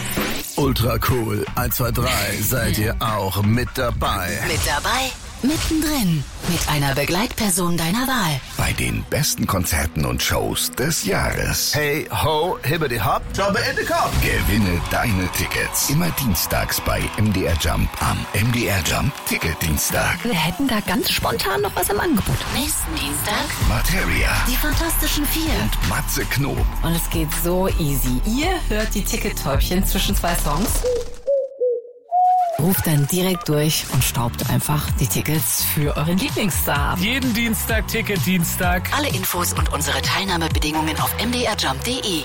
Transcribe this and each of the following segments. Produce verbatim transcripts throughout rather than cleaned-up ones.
Ultra cool. eins, zwei, drei. Seid ihr auch mit dabei? Mit dabei? Mittendrin. Mit einer Begleitperson deiner Wahl. Bei den besten Konzerten und Shows des Jahres. Hey, ho, hibbidi hopp, jobbe in the Kopf. Gewinne deine Tickets. Immer dienstags bei M D R Jump am M D R Jump Ticketdienstag. Wir hätten da ganz spontan noch was im Angebot. Nächsten Dienstag Materia. Die Fantastischen Vier. Und Matze Knob. Und es geht so easy. Ihr hört die Tickettäubchen zwischen zwei Songs. Ruft dann direkt durch und staubt einfach die Tickets für euren Lieblingsstar. Jeden Dienstag Ticket-Dienstag. Alle Infos und unsere Teilnahmebedingungen auf m d r jump punkt d e.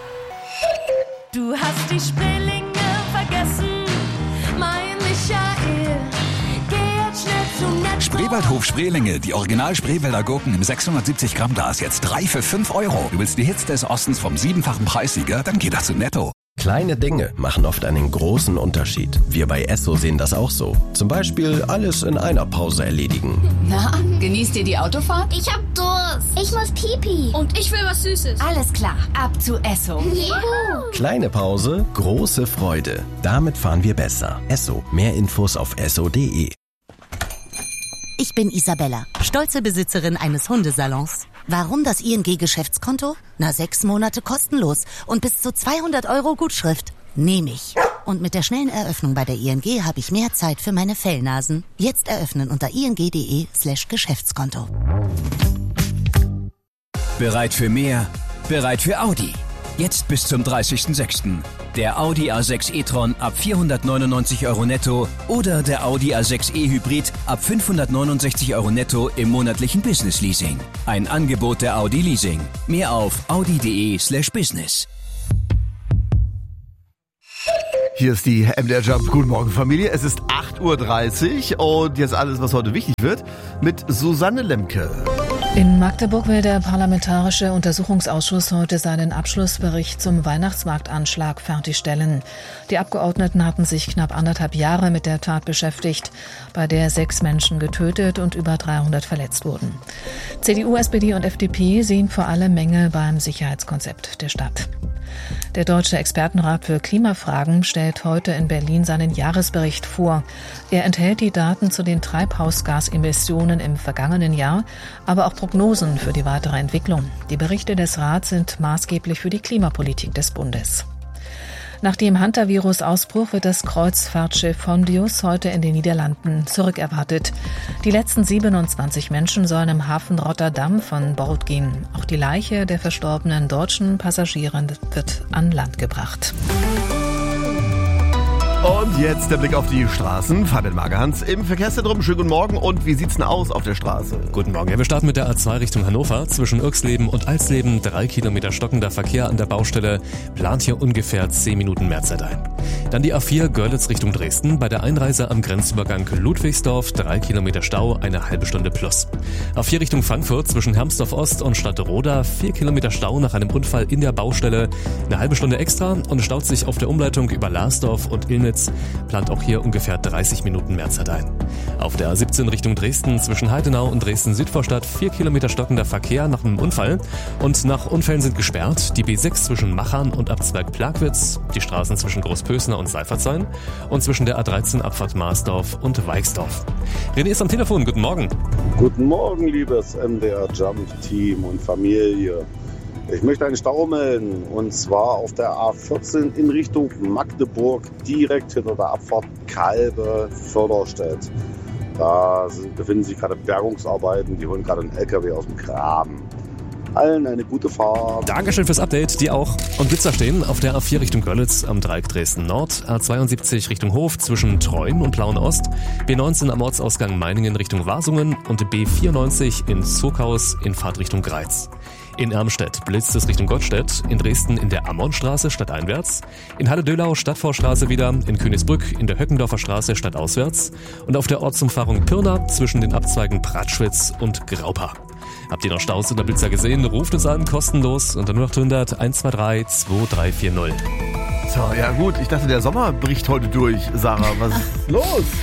Du hast die Spreelinge vergessen, mein Michael. Geh jetzt schnell zum Netto. Spreewaldhof Spreelinge, die Original Spreewälder Gurken im sechshundertsiebzig Gramm Glas, jetzt drei für fünf Euro. Du willst die Hits des Ostens vom siebenfachen Preissieger? Dann geh doch zu Netto. Kleine Dinge machen oft einen großen Unterschied. Wir bei Esso sehen das auch so. Zum Beispiel alles in einer Pause erledigen. Na, genießt ihr die Autofahrt? Ich hab Durst. Ich muss Pipi. Und ich will was Süßes. Alles klar, ab zu Esso. Juhu. Kleine Pause, große Freude. Damit fahren wir besser. Esso. Mehr Infos auf esso punkt de. Ich bin Isabella, stolze Besitzerin eines Hundesalons. Warum das I N G-Geschäftskonto? Na, sechs Monate kostenlos und bis zu zweihundert Euro Gutschrift. Nehme ich. Und mit der schnellen Eröffnung bei der I N G habe ich mehr Zeit für meine Fellnasen. Jetzt eröffnen unter ing punkt de slash Geschäftskonto. Bereit für mehr? Bereit für Audi. Jetzt bis zum dreißigsten sechsten Der Audi A sechs e-tron ab vierhundertneunundneunzig Euro netto oder der Audi A sechs e Hybrid ab fünfhundertneunundsechzig Euro netto im monatlichen Business Leasing. Ein Angebot der Audi Leasing. Mehr auf audi punkt de slash business. Hier ist die M D R Jump. Guten Morgen, Familie. Es ist acht Uhr dreißig und jetzt alles, was heute wichtig wird, mit Susanne Lemke. In Magdeburg will der Parlamentarische Untersuchungsausschuss heute seinen Abschlussbericht zum Weihnachtsmarktanschlag fertigstellen. Die Abgeordneten hatten sich knapp anderthalb Jahre mit der Tat beschäftigt, bei der sechs Menschen getötet und über dreihundert verletzt wurden. C D U, S P D und F D P sehen vor allem Mängel beim Sicherheitskonzept der Stadt. Der Deutsche Expertenrat für Klimafragen stellt heute in Berlin seinen Jahresbericht vor. Er enthält die Daten zu den Treibhausgasemissionen im vergangenen Jahr, aber auch Prognosen für die weitere Entwicklung. Die Berichte des Rats sind maßgeblich für die Klimapolitik des Bundes. Nach dem Hantavirus-Ausbruch wird das Kreuzfahrtschiff Hondius heute in den Niederlanden zurückerwartet. Die letzten siebenundzwanzig Menschen sollen im Hafen Rotterdam von Bord gehen. Auch die Leiche der verstorbenen deutschen Passagiere wird an Land gebracht. Und jetzt der Blick auf die Straßen. Fabian Magerhans im Verkehrszentrum. Schönen guten Morgen. Und wie sieht's denn aus auf der Straße? Guten Morgen. Ja, wir starten mit der A zwei Richtung Hannover. Zwischen Irxleben und Alsleben drei Kilometer stockender Verkehr an der Baustelle. Plant hier ungefähr zehn Minuten mehr Zeit ein. Dann die A vier Görlitz Richtung Dresden. Bei der Einreise am Grenzübergang Ludwigsdorf drei Kilometer Stau, eine halbe Stunde plus. A vier Richtung Frankfurt zwischen Hermsdorf Ost und Stadtroda vier Kilometer Stau nach einem Unfall in der Baustelle. Eine halbe Stunde extra und staut sich auf der Umleitung über Larsdorf und Illnitz. Plant auch hier ungefähr dreißig Minuten mehr Zeit ein. Auf der A siebzehn Richtung Dresden zwischen Heidenau und Dresden-Südvorstadt vier Kilometer stockender Verkehr nach einem Unfall. Und nach Unfällen sind gesperrt die B sechs zwischen Machern und Abzweig Plagwitz, die Straßen zwischen Großpösner und Seifertsheim und zwischen der A dreizehn Abfahrt Marsdorf und Weixdorf. René ist am Telefon. Guten Morgen. Guten Morgen, liebes M D R Jump-Team und Familie. Ich möchte einen Stau melden, und zwar auf der A vierzehn in Richtung Magdeburg, direkt hinter der Abfahrt Kalbe-Förderstedt. Da sind, befinden sich gerade Bergungsarbeiten, die holen gerade einen L K W aus dem Graben. Allen eine gute Fahrt. Dankeschön fürs Update, dir auch. Und Blitzer stehen auf der A vier Richtung Görlitz am Dreieck Dresden Nord, A zweiundsiebzig Richtung Hof zwischen Treuen und Plauen Ost, B neunzehn am Ortsausgang Meiningen Richtung Wasungen und B vierundneunzig in Zuckhaus in Fahrtrichtung Greiz. In Ermstedt blitzt es Richtung Gottstedt, in Dresden in der Ammonstraße stadteinwärts, in Halle-Dölau Stadtvorstraße wieder, in Königsbrück in der Höckendorfer Straße stadtauswärts und auf der Ortsumfahrung Pirna zwischen den Abzweigen Pratschwitz und Graupa. Habt ihr noch Staus oder Blitzer gesehen? Ruft uns an, kostenlos unter null acht hundert eins zwei drei zwei drei vier null. So, ja gut, ich dachte, der Sommer bricht heute durch, Sarah. Was ist los?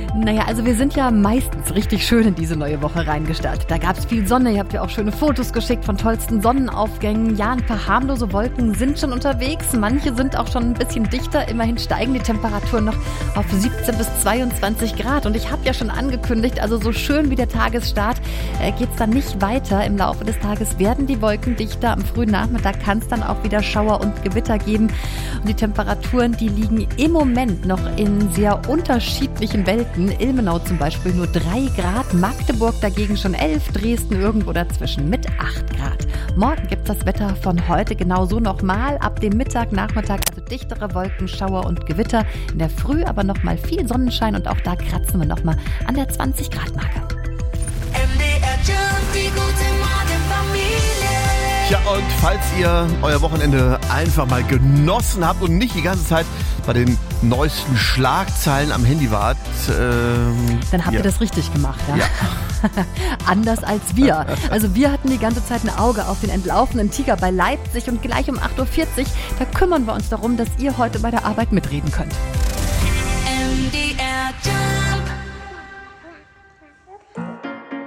Naja, also wir sind ja meistens richtig schön in diese neue Woche reingestartet. Da gab es viel Sonne, ihr habt ja auch schöne Fotos geschickt von tollsten Sonnenaufgängen. Ja, ein paar harmlose Wolken sind schon unterwegs. Manche sind auch schon ein bisschen dichter. Immerhin steigen die Temperaturen noch auf siebzehn bis zweiundzwanzig Grad. Und ich habe ja schon angekündigt, also so schön wie der Tagesstart äh, geht es dann nicht weiter. Im Laufe des Tages werden die Wolken dichter. Am frühen Nachmittag kann es dann auch wieder Schauer und Gewitter geben. Und die Temperaturen, die liegen im Moment noch in sehr unterschiedlichen Welten. Ilmenau zum Beispiel nur drei Grad, Magdeburg dagegen schon elf, Dresden irgendwo dazwischen mit acht Grad. Morgen gibt es das Wetter von heute genauso nochmal. Ab dem Mittag, Nachmittag also dichtere Wolken, Schauer und Gewitter. In der Früh aber nochmal viel Sonnenschein und auch da kratzen wir nochmal an der zwanzig Grad Marke. M D R Jump, die gute Morgen Familie. Ja, und falls ihr euer Wochenende einfach mal genossen habt und nicht die ganze Zeit bei den neuesten Schlagzeilen am Handy wart, ähm, dann habt ja. ihr das richtig gemacht, ja? ja. Anders als wir. Also wir hatten die ganze Zeit ein Auge auf den entlaufenen Tiger bei Leipzig und gleich um acht Uhr vierzig, da kümmern wir uns darum, dass ihr heute bei der Arbeit mitreden könnt.